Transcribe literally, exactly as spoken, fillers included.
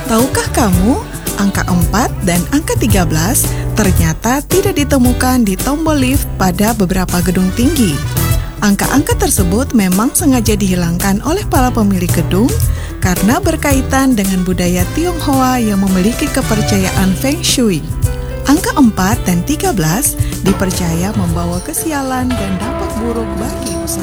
Tahukah kamu, angka empat dan angka tiga belas ternyata tidak ditemukan di tombol lift pada beberapa gedung tinggi. Angka-angka tersebut memang sengaja dihilangkan oleh para pemilik gedung karena berkaitan dengan budaya Tionghoa yang memiliki kepercayaan Feng Shui. Angka empat dan tiga belas dipercaya membawa kesialan dan dampak buruk bagi usaha.